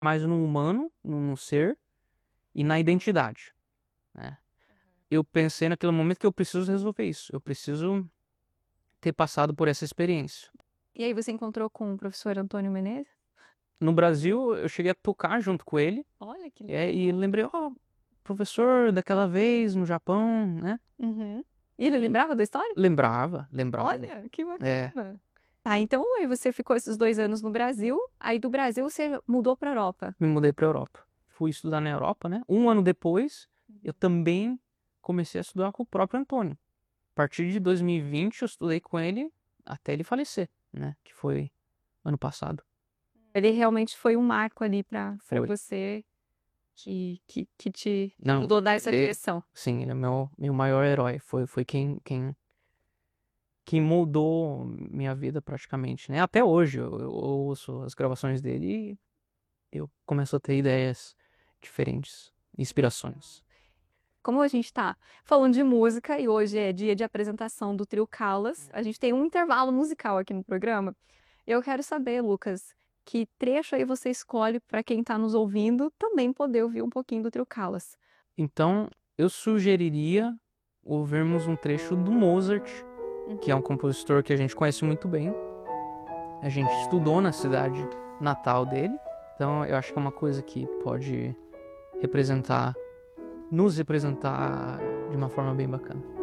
mais no humano, no ser e na identidade, né. Eu pensei naquele momento que eu preciso resolver isso, eu preciso ter passado por essa experiência. E aí você encontrou com o professor Antônio Menezes? No Brasil, eu cheguei a tocar junto com ele, Olha que e lembrei: "Ó, professor daquela vez no Japão", né. Uhum. E ele lembrava da história? Lembrava, lembrava. Olha, que É, bacana. Tá, então aí você ficou esses 2 anos no Brasil, aí do Brasil você mudou pra Europa? me mudei pra Europa. Fui estudar na Europa, né. Um ano depois, eu também comecei a estudar com o próprio Antônio. A partir de 2020 eu estudei com ele até ele falecer, né, que foi ano passado. Ele realmente foi um marco ali pra Foi. você que te Não, ajudou a dar essa ele direção. sim, ele é meu maior herói, foi quem moldou minha vida praticamente, né. Até hoje eu ouço as gravações dele e eu começo a ter ideias diferentes, inspirações. Como a gente tá falando de música e hoje é dia de apresentação do trio Calas, a gente tem um intervalo musical aqui no programa. Eu quero saber, Lucas, que trecho aí você escolhe para quem tá nos ouvindo também poder ouvir um pouquinho do trio Calas? Então, eu sugeriria ouvirmos um trecho do Mozart, que é um compositor que a gente conhece muito bem. A gente estudou na cidade natal dele, então eu acho que é uma coisa que pode representar nos representar de uma forma bem bacana.